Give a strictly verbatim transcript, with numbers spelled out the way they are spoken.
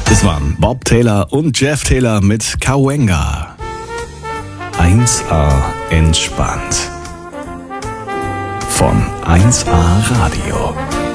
Das waren Bob Taylor und Jeff Taylor mit Cahuenga. eins A entspannt. Von eins A Radio.